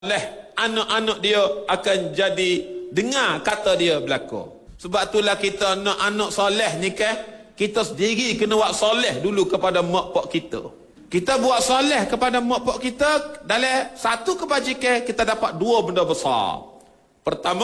anak-anak dia akan jadi dengar kata dia berlaku. Sebab itulah kita nak anak soleh ni kan, kita sendiri kena buat soleh dulu kepada mak pak kita. Kita buat soleh kepada mak pak kita, dalam satu kebajikan kita dapat dua benda besar. Pertama,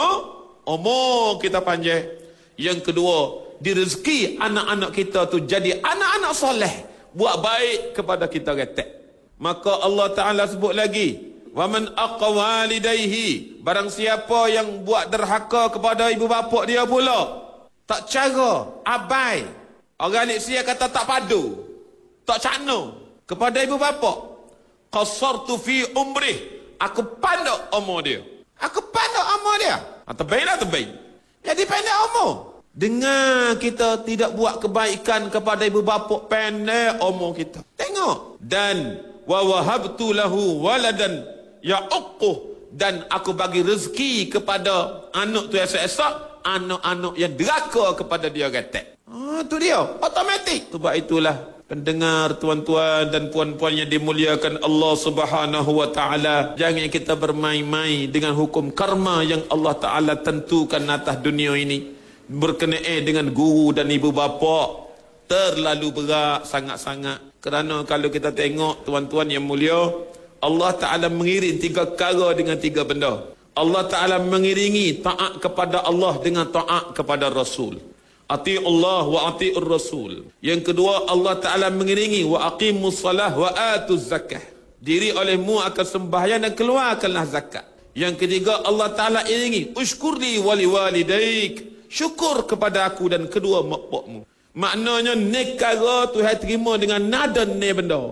umur kita panjang. Yang kedua, direzeki anak-anak kita tu jadi anak-anak soleh, buat baik kepada kita retak. Maka Allah Ta'ala sebut lagi, waman aqwalidaihi, barang siapa yang buat derhaka kepada ibu bapa dia pula, tak cara, abai, orang Malaysia kata tak padu, tak cakna kepada ibu bapa, qasartu fi umrih, aku pandang umur dia, aku pandang umur dia, terbaiklah terbaik, jadi pendek umur. Dengan kita tidak buat kebaikan kepada ibu bapa, pendek umur kita. Tengok. Dan wa wahabtu lahu waladan ya'uquh, dan aku bagi rezeki kepada anak tu esok-esok, anak-anak yang deraka kepada dia retak. Tu dia, automatik. Sebab itulah pendengar tuan-tuan dan puan-puan yang dimuliakan Allah Subhanahu wa taala, jangan kita bermain-main dengan hukum karma yang Allah Taala tentukan atas dunia ini. Berkenaan dengan guru dan ibu bapa terlalu berat sangat-sangat. Kerana kalau kita tengok tuan-tuan yang mulia, Allah Ta'ala mengiring tiga perkara dengan tiga benda. Allah Ta'ala mengiringi taat kepada Allah dengan taat kepada Rasul. Ati'ullah wa ati'ur Rasul. Yang kedua, Allah Ta'ala mengiringi wa aqimus salah wa atuz zakah. Diri olehmu akan sembahyang dan keluarkanlah zakat. Yang ketiga, Allah Ta'ala iringi ushkurli wali walidaik, syukur kepada aku dan kedua makpakmu. Maknanya nekara Tuhan terima dengan nada ni benda.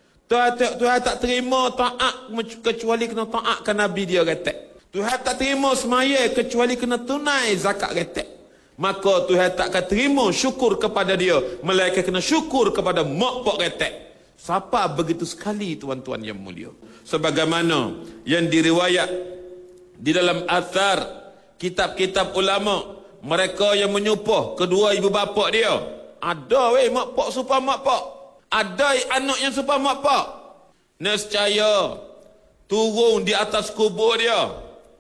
Tuhan tak terima taat kecuali kena taatkan Nabi dia retak. Tuhan tak terima semaya kecuali kena tunai zakat retak. Maka Tuhan tak akan terima syukur kepada dia, melainkan kena syukur kepada makpak retak. Siapa begitu sekali tuan-tuan yang mulia. Sebagaimana yang diriwayat di dalam athar kitab-kitab ulama, mereka yang menyupah kedua ibu bapa dia. Ada mak pak supaya mak pak. Ada anak yang supaya mak pak. Nescaya turun di atas kubur dia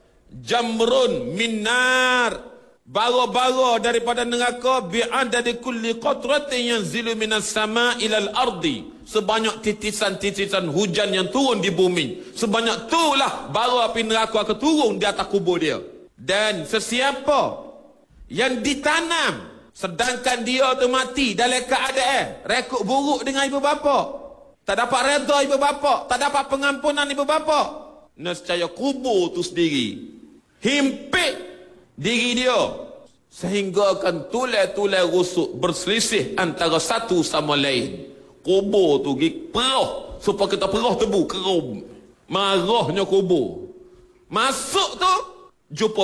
jamrun minar, bara-bara daripada neraka, bi'adadi kulli qatratin yanzilu minas sama ilal ardi, sebanyak titisan-titisan hujan yang turun di bumi, sebanyak itulah bara api neraka akan turun di atas kubur dia. Dan sesiapa yang ditanam sedangkan dia tu mati dalam keadaan rekod buruk dengan ibu bapa, tak dapat redha ibu bapa, tak dapat pengampunan ibu bapa, nescaya kubur tu sendiri himpit diri dia sehingga akan tulai-tulai rusuk berselisih antara satu sama lain. Kubur tu perah supaya kita perah tebu kerum, marahnya kubur. Masuk tu jumpa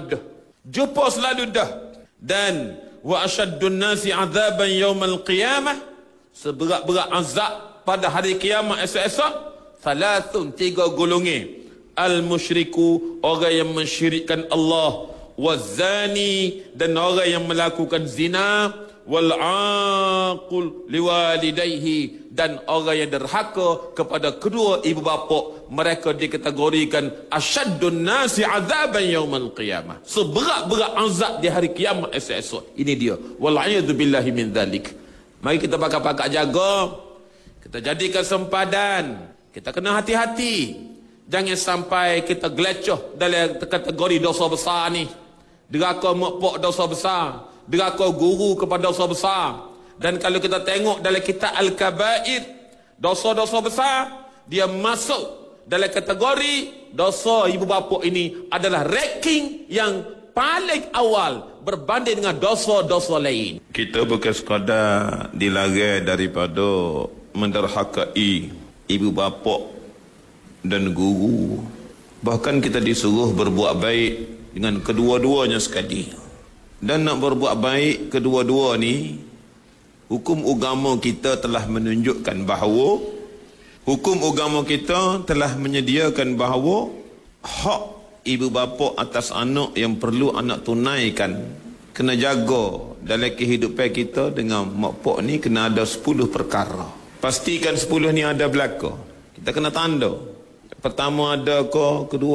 selalu dah. Dan wa asyaddun nasi azaban yaumal qiyamah, seberat-berat azab pada hari kiamat esok-esok, thalathun, tiga golongan. Al-musyriku, orang yang mensyirikkan Allah, wazani, dan orang yang melakukan zina, wal-aqul liwalidayhi, dan orang yang derhaka kepada kedua ibu bapa. Mereka dikategorikan asyaddun nasi azaban yaumal qiyamah, seberat-berat azab di hari kiamat esok-esok. Ini dia, wal'iyadu billahi min dhalik. Mari kita pakak-pakak jaga, kita jadikan sempadan, kita kena hati-hati. Jangan sampai kita gelecoh dalam kategori dosa besar ni. Deraka mak pak dosa besar, deraka guru kepada dosa besar. Dan kalau kita tengok dalam kitab Al-Kabair, dosa-dosa besar, dia masuk dalam kategori dosa ibu bapa. Ini adalah ranking yang paling awal berbanding dengan dosa-dosa lain. Kita bukan sekadar dilarang daripada menderhakai ibu bapa dan guru, bahkan kita disuruh berbuat baik dengan kedua-duanya sekali. Dan nak berbuat baik kedua-dua ni, hukum agama kita telah menunjukkan bahawa, hukum agama kita telah menyediakan bahawa hak ibu bapa atas anak yang perlu anak tunaikan, kena jaga dalam kehidupan kita dengan mak pak ni, kena ada 10 perkara. Pastikan 10 ni ada belaka. Kita kena tanda. pertama ada ke, kedua